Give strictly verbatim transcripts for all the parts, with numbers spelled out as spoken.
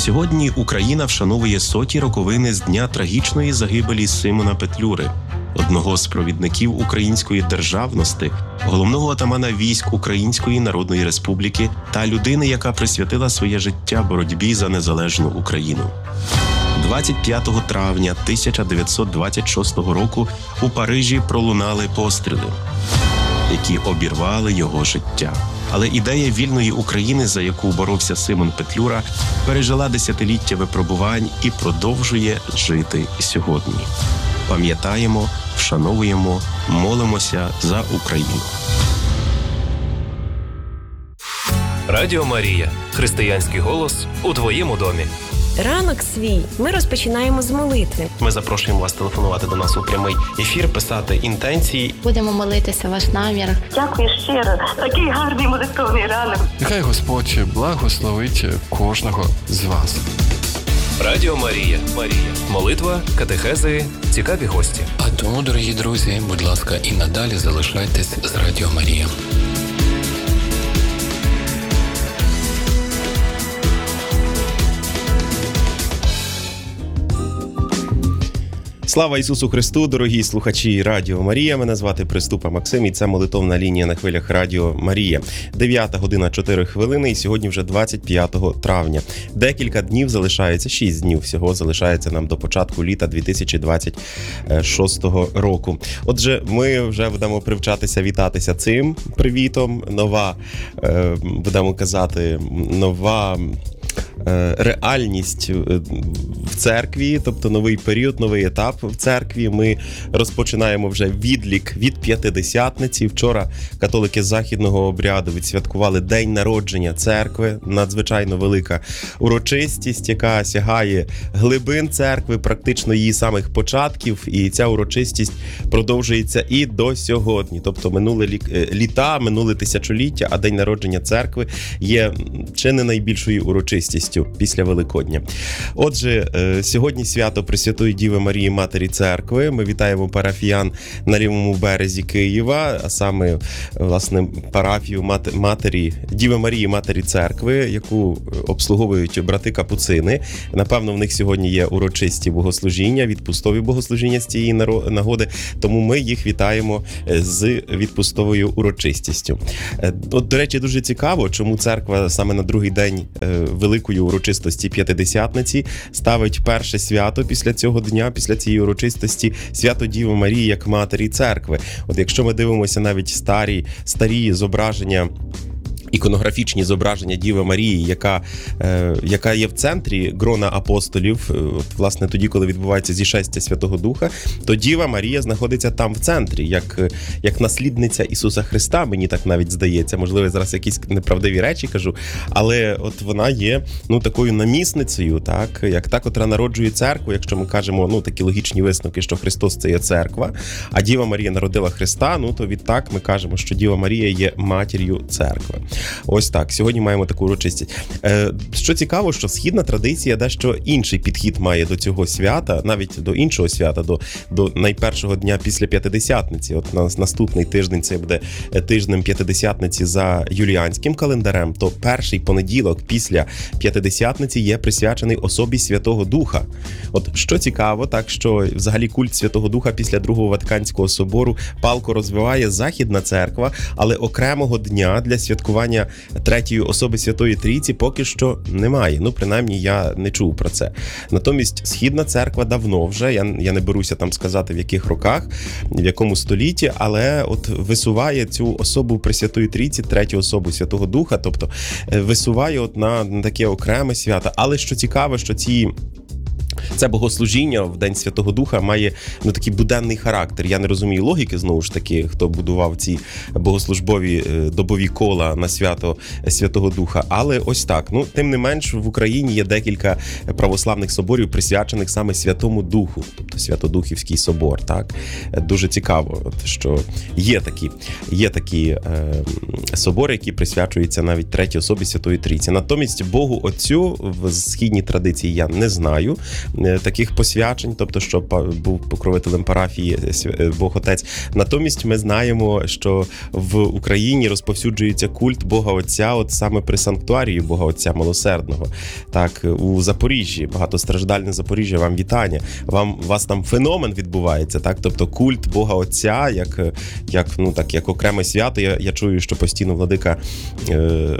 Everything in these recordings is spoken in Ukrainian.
Сьогодні Україна вшановує соті роковини з дня трагічної загибелі Симона Петлюри, одного з провідників української державності, головного отамана військ Української Народної Республіки та людини, яка присвятила своє життя боротьбі за незалежну Україну. двадцять п'ятого травня тисяча дев'ятсот двадцять шостого року у Парижі пролунали постріли, які обірвали його життя. Але ідея вільної України, за яку боровся Симон Петлюра, пережила десятиліття випробувань і продовжує жити сьогодні. Пам'ятаємо, вшановуємо, молимося за Україну. Радіо Марія. Християнський голос у твоєму домі. Ранок свій ми розпочинаємо з молитви. Ми запрошуємо вас телефонувати до нас у прямий ефір, писати інтенції. Будемо молитися ваш намір. Дякую щиро. Такий гарний молитовний ранок. Нехай Господь благословить кожного з вас. Радіо Марія. Марія. Молитва, катехези, цікаві гості. А тому, дорогі друзі, будь ласка, і надалі залишайтесь з Радіо Марія. Слава Ісусу Христу, дорогі слухачі Радіо Марія. Мене звати Приступа Максим, і це молитовна лінія на хвилях Радіо Марія. дев'ята година чотири хвилини, і сьогодні вже двадцять п'ятого травня. Декілька днів залишається, шість днів всього залишається нам до початку літа дві тисячі двадцять шостого року. Отже, ми вже будемо привчатися вітатися цим привітом. Нова, будемо казати, нова реальність в церкві, тобто новий період, новий етап в церкві. Ми розпочинаємо вже відлік від П'ятидесятниці. Вчора католики західного обряду відсвяткували День народження церкви. Надзвичайно велика урочистість, яка сягає глибин церкви, практично її самих початків, і ця урочистість продовжується і до сьогодні. Тобто минуле літа, минуле тисячоліття, а День народження церкви є чи не найбільшою урочистістю після Великодня. Отже, сьогодні свято Пресвятої Діви Марії, Матері Церкви. Ми вітаємо парафіян на лівому березі Києва, а саме, власне, парафію Матері, Діви Марії, Матері Церкви, яку обслуговують брати-капуцини. Напевно, в них сьогодні є урочисті богослужіння, відпустові богослужіння з цієї нагоди, тому ми їх вітаємо з відпустовою урочистістю. От, до речі, дуже цікаво, чому церква саме на другий день великої урочистості П'ятидесятниці ставить перше свято після цього дня, після цієї урочистості, свято Діви Марії як Матері Церкви. От якщо ми дивимося навіть старі, старі зображення, іконографічні зображення Діви Марії, яка, е, яка є в центрі грона апостолів, от, власне, тоді, коли відбувається зішестя Святого Духа, то Діва Марія знаходиться там в центрі, як, як наслідниця Ісуса Христа, мені так навіть здається. Можливо, зараз якісь неправдиві речі кажу, але от вона є, ну, такою намісницею, так, як та, котра народжує церкву, якщо ми кажемо, ну, такі логічні висновки, що Христос – це є церква, а Діва Марія народила Христа, ну, то відтак ми кажемо, що Діва Марія є матір'ю церкви. Ось так, сьогодні маємо таку урочистість. Е, що цікаво, що східна традиція дещо інший підхід має до цього свята, навіть до іншого свята, до, до найпершого дня після П'ятидесятниці. От на наступний тиждень це буде тижнем П'ятидесятниці за юліанським календарем, то перший понеділок після П'ятидесятниці є присвячений особі Святого Духа. От що цікаво, так що взагалі культ Святого Духа після Другого Ватиканського собору палко розвиває Західна церква, але окремого дня для святкування третьої особи Святої Трійці поки що немає. Ну, принаймні, я не чув про це. Натомість Східна церква давно вже, я, я не беруся там сказати в яких роках, в якому столітті, але от висуває цю особу Пресвятої Трійці, третю особу Святого Духа, тобто висуває от на, на таке окреме свято. Але що цікаво, що ці Це богослужіння в День Святого Духа має, ну, такий буденний характер. Я не розумію логіки, знову ж таки, хто будував ці богослужбові добові кола на свято Святого Духа. Але ось так. Ну, тим не менш, в Україні є декілька православних соборів, присвячених саме Святому Духу, тобто Святодухівський собор. Так? Дуже цікаво, що є такі, є такі е, собори, які присвячуються навіть третій особі Святої Трійці. Натомість Богу Отцю в східній традиції я не знаю таких посвячень, тобто, що був покровителем парафії Бог Отець. Натомість ми знаємо, що в Україні розповсюджується культ Бога Отця, от саме при санктуарії Бога Отця Милосердного. Так, у Запоріжжі, багатостраждальне Запоріжжя, вам вітання. Вам, у вас там феномен відбувається, так? Тобто культ Бога Отця, як, як, ну, так, як окреме свято. Я, я чую, що постійно владика е,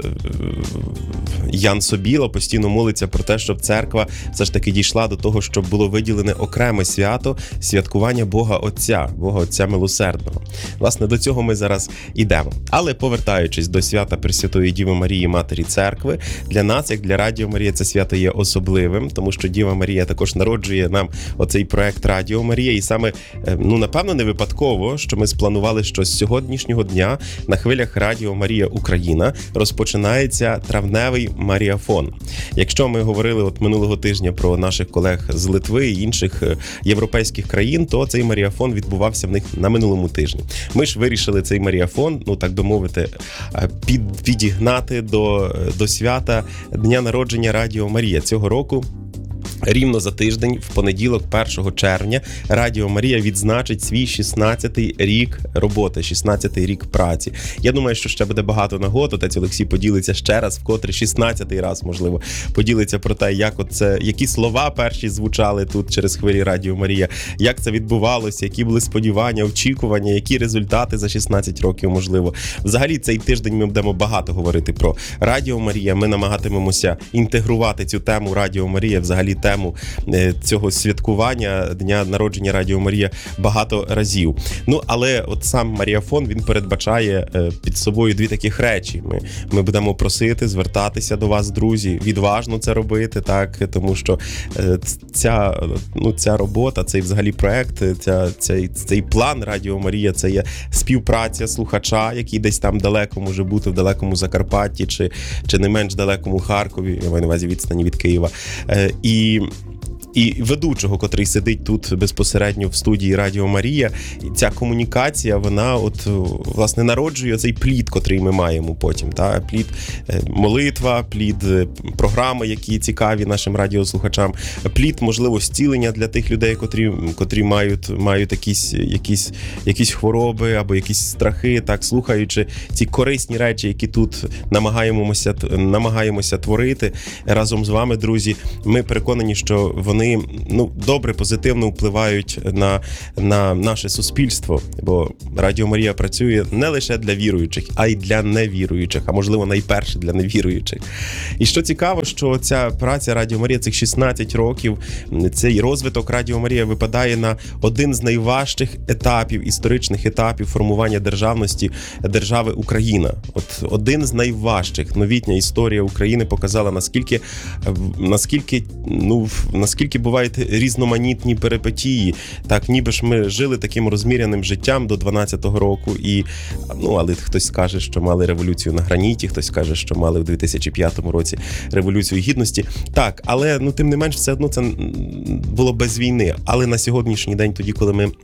Ян Собіло постійно молиться про те, щоб церква все ж таки дійшла до того, щоб було виділене окреме свято, святкування Бога Отця, Бога Отця Милосердного. Власне, до цього ми зараз ідемо. Але повертаючись до свята Пресвятої Діви Марії, Матері Церкви, для нас, як для Радіо Марія, це свято є особливим, тому що Діва Марія також народжує нам оцей проект Радіо Марія. І саме, ну, напевно, не випадково, що ми спланували, що з сьогоднішнього дня на хвилях Радіо Марія Україна розпочинається травневий маріафон. Якщо ми говорили от минулого тижня про наших колег з Литви і інших європейських країн, то цей маріафон відбувався в них на минулому тижні. Ми ж вирішили цей маріафон, ну так би мовити, під, підігнати до, до свята Дня народження Радіо Марія цього року. Рівно за тиждень, в понеділок, першого червня, Радіо Марія відзначить свій шістнадцятий рік роботи, шістнадцятий рік праці. Я думаю, що ще буде багато нагод. Отець Олексій поділиться ще раз, вкотре шістнадцятий раз, можливо, поділиться про те, як оце, які слова перші звучали тут через хвилі Радіо Марія, як це відбувалося, які були сподівання, очікування, які результати за шістнадцять років, можливо. Взагалі, цей тиждень ми будемо багато говорити про Радіо Марія. Ми намагатимемося інтегрувати цю тему Радіо Марія, взагалі тему цього святкування Дня народження Радіо Марія багато разів. Ну, але от сам маріафон, він передбачає під собою дві таких речі. Ми, ми будемо просити звертатися до вас, друзі, відважно це робити, так, тому що ця, ну, ця робота, цей взагалі проект, ця, цей, цей план Радіо Марія, це є співпраця слухача, який десь там далеко може бути, в далекому Закарпатті, чи, чи не менш далекому Харкові, я маю на увазі відстані від Києва. І І ведучого, котрий сидить тут безпосередньо в студії Радіо Марія, і ця комунікація, вона от, власне, народжує цей плід, котрий ми маємо потім. Та? Плід молитва, плід програми, які цікаві нашим радіослухачам, плід, можливо, зцілення для тих людей, котрі, котрі мають, мають якісь, якісь, якісь хвороби або якісь страхи, так, слухаючи ці корисні речі, які тут намагаємося, намагаємося творити разом з вами, друзі. Ми переконані, що вони ну, добре, позитивно впливають на, на наше суспільство, бо Радіо Марія працює не лише для віруючих, а й для невіруючих, а можливо найперше для невіруючих. І що цікаво, що ця праця Радіо Марія, цих шістнадцять років, цей розвиток Радіо Марія випадає на один з найважчих етапів, історичних етапів формування державності держави Україна. От один з найважчих. Новітня історія України показала, наскільки, наскільки, ну, наскільки бувають різноманітні перипетії. Так, ніби ж ми жили таким розміряним життям до дванадцятого року, і, ну, але хтось скаже, що мали революцію на граніті, хтось каже, що мали в дві тисячі п'ятому році революцію гідності. Так, але, ну, тим не менш, все одно це було без війни. Але на сьогоднішній день, тоді, коли ми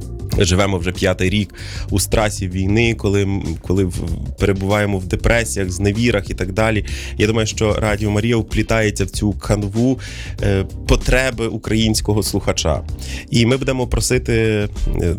живемо вже п'ятий рік у страсі війни, коли, коли перебуваємо в депресіях, зневірах і так далі. Я думаю, що Радіо Марія вплітається в цю канву е, потреби українського слухача. І ми будемо просити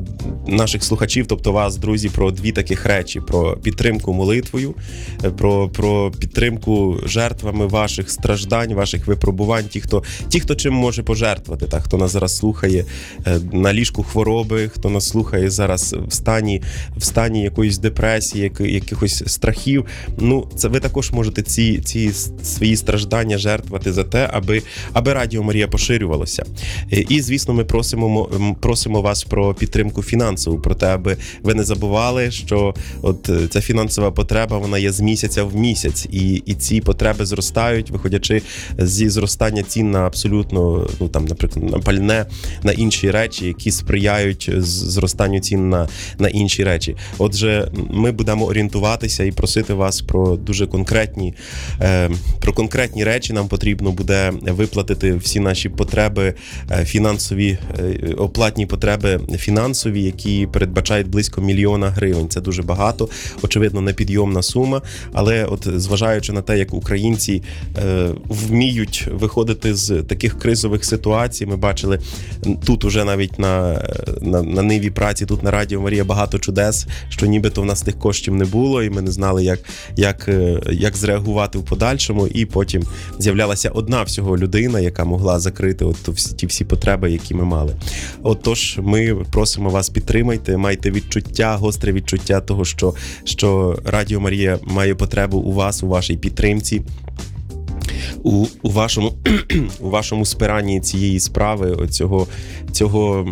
наших слухачів, тобто вас, друзі, про дві таких речі. Про підтримку молитвою, про, про підтримку жертвами ваших страждань, ваших випробувань. Ті, хто, ті, хто чим може пожертвувати, так, хто нас зараз слухає е, на ліжку хвороби, хто нас слухає зараз в стані, в стані якоїсь депресії, якихось страхів. Ну, це ви також можете ці, ці свої страждання жертвувати за те, аби, аби Радіо Марія поширювалося. І, звісно, ми просимо, просимо вас про підтримку фінансову, про те, аби ви не забували, що от ця фінансова потреба, вона є з місяця в місяць, і, і ці потреби зростають, виходячи зі зростання цін на абсолютно, ну, там, наприклад, на пальне, на інші речі, які сприяють з зростанню цін на, на інші речі. Отже, ми будемо орієнтуватися і просити вас про дуже конкретні, е, про конкретні речі. Нам потрібно буде виплатити всі наші потреби е, фінансові, е, оплатні потреби фінансові, які передбачають близько мільйона гривень. Це дуже багато, очевидно, непідйомна сума, але от зважаючи на те, як українці е, вміють виходити з таких кризових ситуацій, ми бачили тут уже навіть на, на, на ниві праці, тут на Радіо Марія багато чудес, що нібито в нас тих коштів не було, і ми не знали, як, як, як зреагувати в подальшому, і потім з'являлася одна всього людина, яка могла закрити от всі, ті всі потреби, які ми мали. Отож, ми просимо вас, підтримайте, майте відчуття, гостре відчуття того, що, що Радіо Марія має потребу у вас, у вашій підтримці, у, у вашому у вашому спиранні цієї справи, цього, цього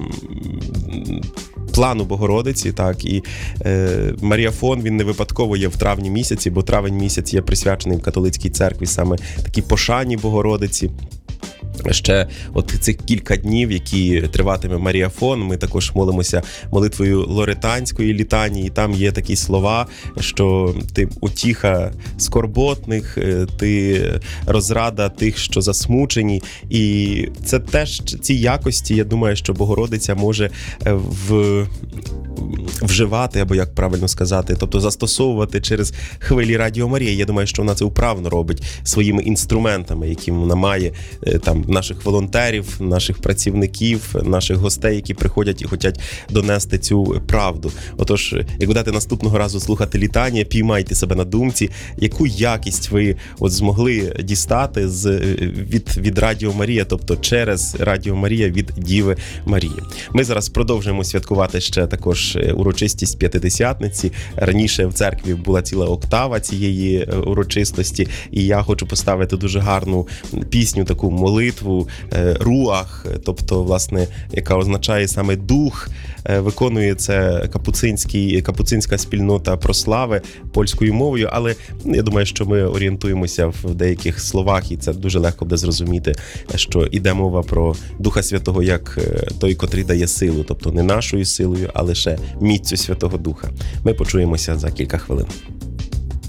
плану Богородиці, так, і е, Маріафон, він не випадково є в травні місяці, бо травень місяць є присвячений в католицькій церкві саме такій пошані Богородиці. Ще от цих кілька днів, які триватиме Маріафон, ми також молимося молитвою лоретанської літанії, і там є такі слова, що ти утіха скорботних, ти розрада тих, що засмучені, і це теж ці якості, я думаю, що Богородиця може в... вживати, або як правильно сказати, тобто застосовувати через хвилі Радіо Марія. Я думаю, що вона це вправно робить своїми інструментами, які вона має, там, наших волонтерів, наших працівників, наших гостей, які приходять і хочуть донести цю правду. Отож, як будете наступного разу слухати літання, піймайте себе на думці, яку якість ви от змогли дістати з, від, від Радіо Марія, тобто через Радіо Марія від Діви Марії. Ми зараз продовжуємо святкувати ще також урочистість П'ятидесятниці. Раніше в церкві була ціла октава цієї урочистості, і я хочу поставити дуже гарну пісню, таку молитву, руах, тобто, власне, яка означає саме дух. Виконує це капуцинський, капуцинська спільнота прослави польською мовою, але я думаю, що ми орієнтуємося в деяких словах, і це дуже легко буде зрозуміти, що іде мова про Духа Святого як той, котрий дає силу, тобто не нашою силою, а лише міцю Святого Духа. Ми почуємося за кілька хвилин.